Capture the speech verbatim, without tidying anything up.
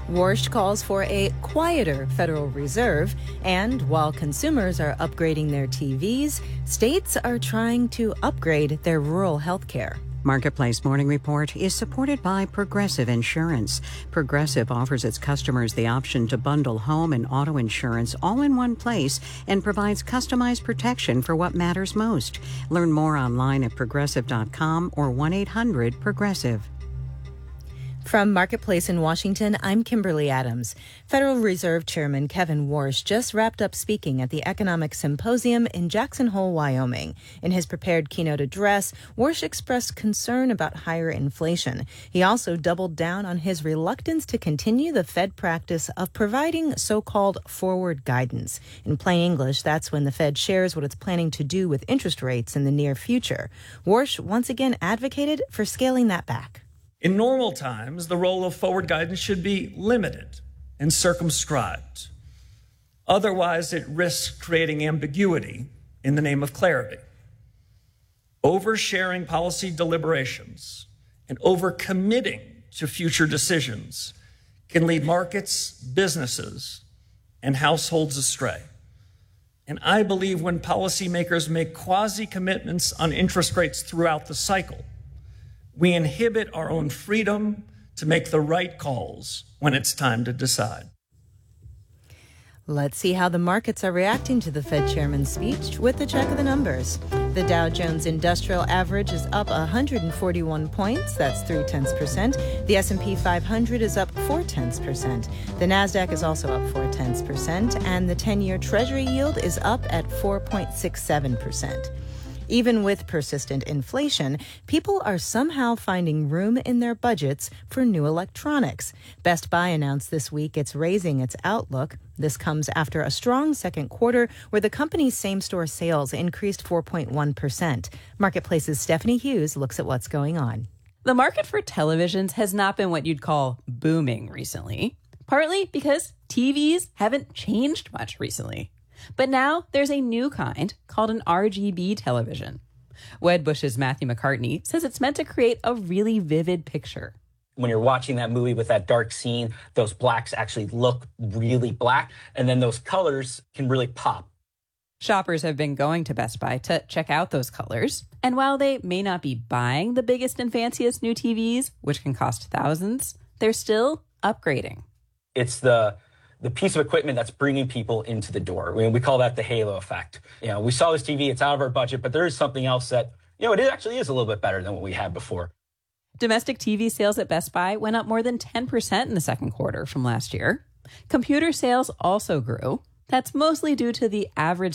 Warsh calls for a quieter Federal Reserve, and while consumers are upgrading their T Vs, states are trying to upgrade their rural health care. Marketplace Morning Report is supported by Progressive Insurance. Progressive offers its customers the option to bundle home and auto insurance all in one place and provides customized protection for what matters most. Learn more online at progressive dot com or one eight hundred progressive. From Marketplace in Washington, I'm Kimberly Adams. Federal Reserve Chairman Kevin Warsh just wrapped up speaking at the Economic Symposium in Jackson Hole, Wyoming. In his prepared keynote address, Warsh expressed concern about higher inflation. He also doubled down on his reluctance to continue the Fed practice of providing so-called forward guidance. In plain English, that's when the Fed shares what it's planning to do with interest rates in the near future. Warsh once again advocated for scaling that back. In normal times, the role of forward guidance should be limited and circumscribed. Otherwise, it risks creating ambiguity in the name of clarity. Oversharing policy deliberations and overcommitting to future decisions can lead markets, businesses, and households astray. And I believe when policymakers make quasi-commitments on interest rates throughout the cycle, we inhibit our own freedom to make the right calls when it's time to decide. Let's see how the markets are reacting to the Fed chairman's speech with a check of the numbers. The Dow Jones Industrial Average is up one hundred forty-one points. That's three tenths percent. The S and P five hundred is up four tenths percent. The Nasdaq is also up four tenths percent, and the ten-year Treasury yield is up at four point six seven percent. Even with persistent inflation, people are somehow finding room in their budgets for new electronics. Best Buy announced this week it's raising its outlook. This comes after a strong second quarter where the company's same-store sales increased four point one percent. Marketplace's Stephanie Hughes looks at what's going on. The market for televisions has not been what you'd call booming recently, partly because T Vs haven't changed much recently. But now there's a new kind called an R G B television. Wedbush's Matthew McCartney says it's meant to create a really vivid picture. When you're watching that movie with that dark scene, those blacks actually look really black, and then those colors can really pop. Shoppers have been going to Best Buy to check out those colors. And while they may not be buying the biggest and fanciest new T Vs, which can cost thousands, they're still upgrading. It's the the piece of equipment that's bringing people into the door. I mean, we call that the halo effect. You know, we saw this T V, it's out of our budget, but there is something else that, you know, it actually is a little bit better than what we had before. Domestic T V sales at Best Buy went up more than ten percent in the second quarter from last year. Computer sales also grew. That's mostly due to the average